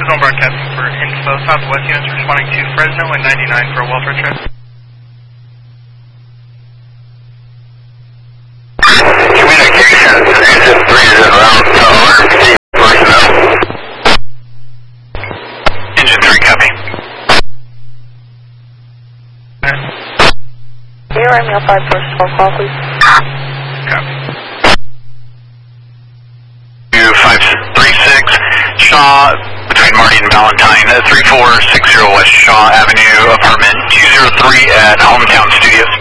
Zone broadcasting for info. Southwest units responding to Fresno and 99 for a welfare trip. Communications, Engine 3 is en route to emergency personnel. Engine 3, copy. Romeo 5 first phone call, please. Copy. 536 Shaw, between Marty and Valentine, 3460 West Shaw Avenue, apartment 203 at Hometown Studios.